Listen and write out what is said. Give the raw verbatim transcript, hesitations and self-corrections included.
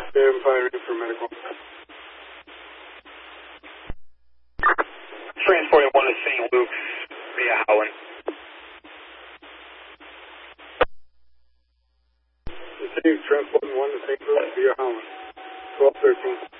Stand by for medical. Transporting one to Saint Luke's via Howland. Continue transporting one to Saint Louis via Howland. twelve thirteen.